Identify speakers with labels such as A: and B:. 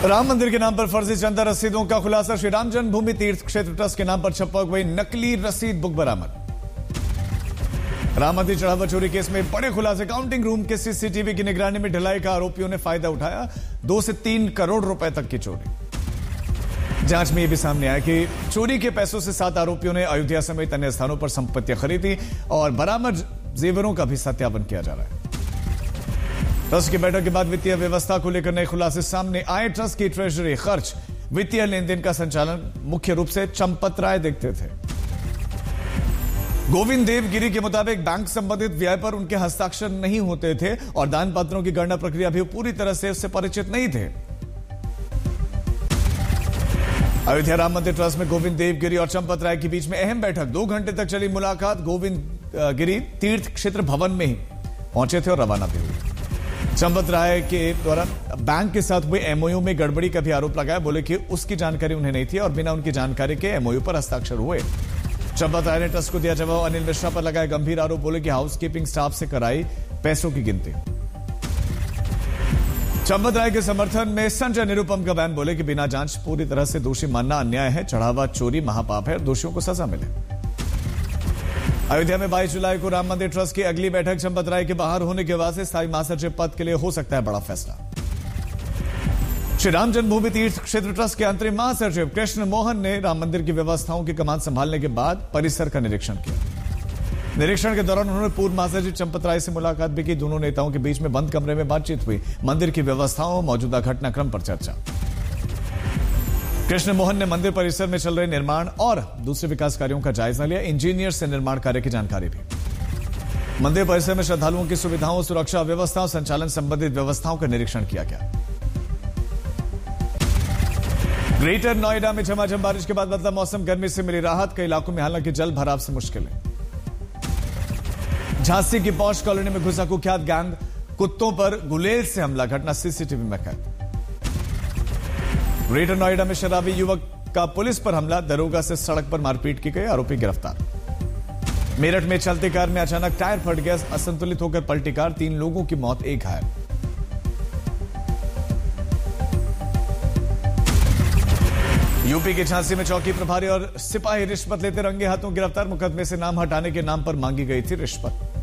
A: राम मंदिर के नाम पर फर्जी चंदा रसीदों का खुलासा। श्री राम जन्मभूमि तीर्थ क्षेत्र ट्रस्ट के नाम पर छपक हुई नकली रसीद बुक बरामद। राम मंदिर चढ़ावा चोरी केस में बड़े खुलासे। काउंटिंग रूम के सीसीटीवी की निगरानी में ढिलाई का आरोपियों ने फायदा उठाया। 2 से 3 करोड़ रुपए तक की चोरी। जांच में यह भी सामने आया कि चोरी के पैसों से 7 आरोपियों ने अयोध्या समेत अन्य स्थानों पर संपत्तियां खरीदी और बरामद जेवरों का भी सत्यापन किया जा रहा है। ट्रस्ट की बैठक के बाद वित्तीय व्यवस्था को लेकर नए खुलासे सामने आए। ट्रस्ट की ट्रेजरी खर्च, वित्तीय लेन देन का संचालन मुख्य रूप से चंपत राय देखते थे। गोविंद देव गिरी के मुताबिक बैंक संबंधित व्यय पर उनके हस्ताक्षर नहीं होते थे और दान पत्रों की गणना प्रक्रिया भी पूरी तरह से उससे परिचित नहीं थे। अयोध्या राम मंदिर ट्रस्ट में गोविंद देव गिरी और चंपत राय के बीच में अहम बैठक। 2 घंटे तक चली मुलाकात। गोविंद गिरी तीर्थ क्षेत्र भवन में ही पहुंचे थे और रवाना भी हुए। चंपत राय के द्वारा बैंक के साथ हुए एमओयू में गड़बड़ी का भी आरोप लगाया। बोले कि उसकी जानकारी उन्हें नहीं थी और बिना उनकी जानकारी के एमओयू पर हस्ताक्षर हुए। चंपत राय ने ट्रस्ट को दिया जवाब। अनिल मिश्रा पर लगाया गंभीर आरोप। बोले कि हाउसकीपिंग स्टाफ से कराई पैसों की गिनती। चंपत राय के समर्थन में संजय निरुपम का बयान। बोले कि बिना जांच पूरी तरह से दोषी मानना अन्याय है। चढ़ावा चोरी महापाप है। दोषियों को सजा मिले। अयोध्या में 22 जुलाई को राम मंदिर ट्रस्ट की अगली बैठक। चंपत राय के बाहर होने के बाद से स्थायी महासचिव पद के लिए हो सकता है बड़ा फैसला। श्री राम जन्मभूमि तीर्थ क्षेत्र ट्रस्ट के अंतरिम महासचिव कृष्ण मोहन ने राम मंदिर की व्यवस्थाओं की कमान संभालने के बाद परिसर का निरीक्षण किया। निरीक्षण के दौरान उन्होंने पूर्व महासचिव चंपत राय से मुलाकात भी की। दोनों नेताओं के बीच में बंद कमरे में बातचीत हुई। मंदिर की व्यवस्थाओं, मौजूदा घटनाक्रम पर चर्चा। कृष्ण मोहन ने मंदिर परिसर में चल रहे निर्माण और दूसरे विकास कार्यों का जायजा लिया। इंजीनियर से निर्माण कार्य की जानकारी भी। मंदिर परिसर में श्रद्धालुओं की सुविधाओं, सुरक्षा व्यवस्था, संचालन संबंधित व्यवस्थाओं का निरीक्षण किया गया। ग्रेटर नोएडा में झमाझम बारिश के बाद बदला मौसम। गर्मी से मिली राहत। कई इलाकों में हालांकि जल भराव से मुश्किलें। झांसी की पॉश कॉलोनी में घुसा कुख्यात गैंग। कुत्तों पर गुलेल से हमला। घटना सीसीटीवी में कैद। ग्रेटर नोएडा में शराबी युवक का पुलिस पर हमला। दरोगा से सड़क पर मारपीट की गई। आरोपी गिरफ्तार। मेरठ में चलती कार में अचानक टायर फट गया। असंतुलित होकर पलटी कार। 3 लोगों की मौत, 1 घायल। यूपी के झांसी में चौकी प्रभारी और सिपाही रिश्वत लेते रंगे हाथों गिरफ्तार। मुकदमे से नाम हटाने के नाम पर मांगी गई थी रिश्वत।